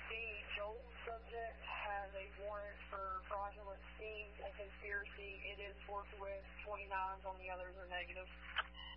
The Joel subject has a warrant for fraudulent schemes and conspiracy. It is forthwith. 29s on the others are negative.